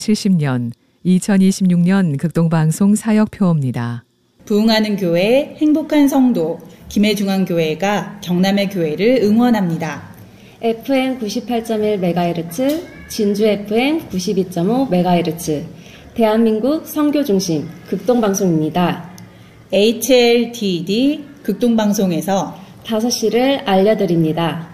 70년 2026년 극동방송 사역표입니다. 부흥하는 교회, 행복한 성도, 김해중앙교회가 경남의 교회를 응원합니다. FM 98.1MHz, 진주 FM 92.5MHz, 대한민국 선교중심 극동방송입니다. HLTD 극동방송에서 5시를 알려드립니다.